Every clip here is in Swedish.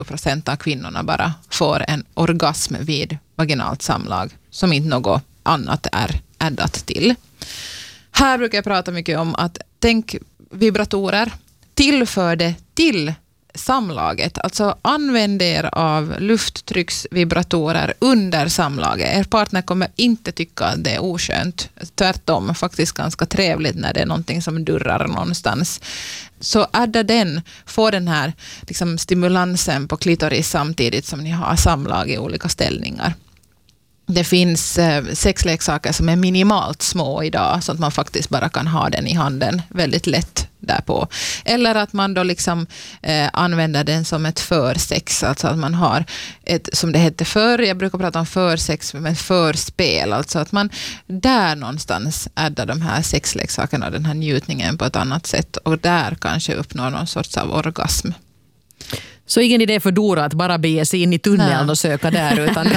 20% av kvinnorna bara får en orgasm vid vaginalt samlag som inte något annat är addat till. Här brukar jag prata mycket om att tänk vibratorer, tillför det till samlaget. Alltså använd er av lufttrycksvibratorer under samlaget. Er partner kommer inte tycka att det är oskönt. Tvärtom, faktiskt ganska trevligt när det är någonting som durrar någonstans. Så adda den, få den här liksom, stimulansen på klitoris samtidigt som ni har samlag i olika ställningar. Det finns sexleksaker som är minimalt små idag så att man faktiskt bara kan ha den i handen väldigt lätt därpå. Eller att man då liksom använder den som ett försex, alltså att man har ett, som det hette förr, jag brukar prata om försex med förspel, alltså att man där någonstans addar de här sexleksakerna och den här njutningen på ett annat sätt och där kanske uppnår någon sorts av orgasm. Så ingen idé för Dora att bara bege sig in i tunneln och söka där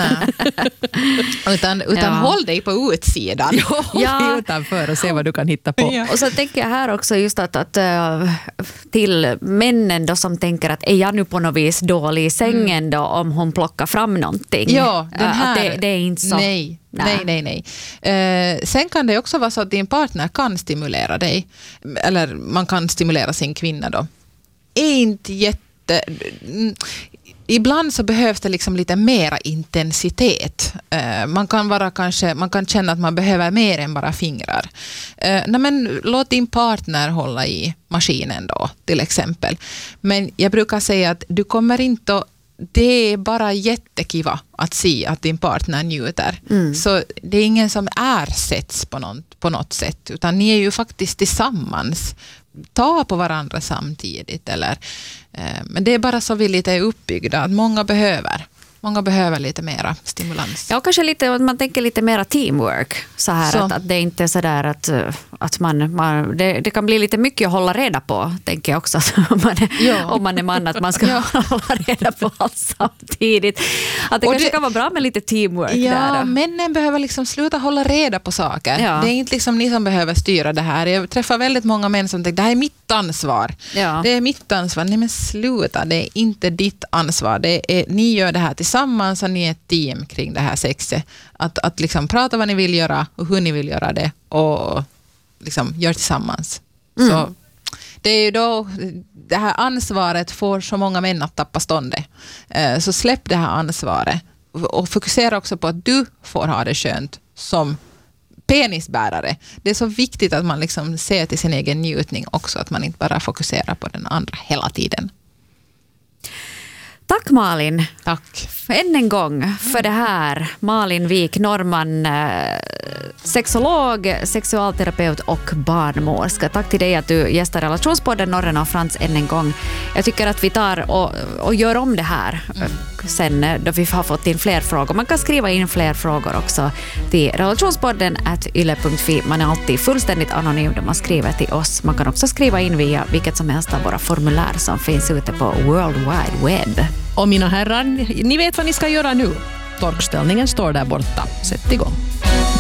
utan håll dig på utsidan. Ja, utanför och se vad du kan hitta på. Ja. Och så tänker jag här också just att till männen då som tänker att är jag nu på något vis dålig i sängen då om hon plockar fram någonting. Ja, den här, att det är inte så. Nej. Sen kan det också vara så att din partner kan stimulera dig. Eller man kan stimulera sin kvinna då. Är inte ibland så behövs det liksom lite mera intensitet. Man kan känna att man behöver mer än bara fingrar. Men låt din partner hålla i maskinen då till exempel. Men jag brukar säga att du kommer inte att, det är bara jättekiva att se att din partner njuter. Så det är ingen som ersätts på något sätt utan ni är ju faktiskt tillsammans. Ta på varandra samtidigt men det är bara så vi lite är uppbyggda att många behöver lite mera stimulans. Ja, kanske lite, man tänker lite mera teamwork så här så. Att det inte är så där att man det kan bli lite mycket att hålla reda på, tänker jag också om man är man att man ska hålla reda på allt samtidigt. Att det kanske kan vara bra med lite teamwork där. Ja, männen behöver liksom sluta hålla reda på saker. Ja. Det är inte liksom ni som behöver styra det här. Jag träffar väldigt många män som tänker det här är mitt ansvar. Ja. Det är mitt ansvar. Nej men sluta, det är inte ditt ansvar. Ni gör det här tillsammans och ni är ett team kring det här sexet. Att liksom prata vad ni vill göra och hur ni vill göra det och liksom gör tillsammans. Så det är ju då det här ansvaret får så många män att tappa ståndet. Så släpp det här ansvaret och fokusera också på att du får ha det skönt som penisbärare. Det är så viktigt att man liksom ser till sin egen njutning också, att man inte bara fokuserar på den andra hela tiden. Tack Malin. Tack. Än en gång för det här. Malin Wik Norman, sexolog, sexualterapeut och barnmorska. Tack till dig att du gästar Relationspodden Norren och Frans än en gång. Jag tycker att vi tar och gör om det här sen då vi har fått in fler frågor. Man kan skriva in fler frågor också till relationspodden@yle.fi. Man är alltid fullständigt anonym när man skriver till oss. Man kan också skriva in via vilket som helst av våra formulär som finns ute på World Wide Web. Och mina herrar, ni vet vad ni ska göra nu. Torkställningen står där borta. Sätt igång.